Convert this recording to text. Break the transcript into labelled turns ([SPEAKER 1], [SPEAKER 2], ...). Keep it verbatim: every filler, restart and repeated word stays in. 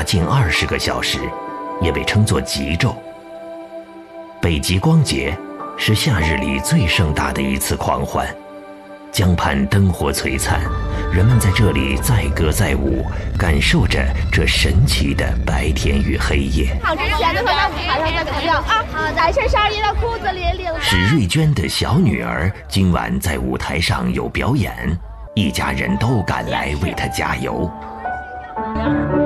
[SPEAKER 1] 近二十个小时，也被称作极昼。北极光节是夏日里最盛大的一次狂欢，江畔灯火璀璨，人们在这里载歌载舞，感受着这神奇的白天与黑夜。
[SPEAKER 2] 好，之前的时候在舞台上在强调啊，男生上衣的裤子里领。
[SPEAKER 1] 史瑞娟的小女儿今晚在舞台上有表演，一家人都赶来为她加油。